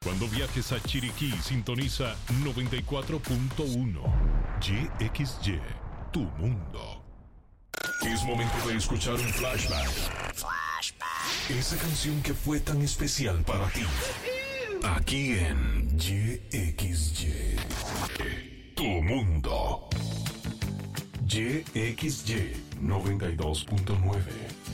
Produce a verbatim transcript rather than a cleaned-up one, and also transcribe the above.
Cuando viajes a Chiriquí, sintoniza noventa y cuatro punto uno. Y X Y, tu mundo. Es momento de escuchar un flashback. Flashback. Esa canción que fue tan especial para ti. Aquí en Y X Y, tu mundo. Y X Y noventa y dos punto nueve.